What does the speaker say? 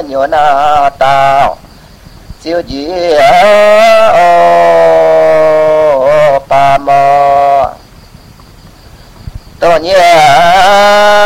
nhớ na tao siêu gì pa mò tôi nhớ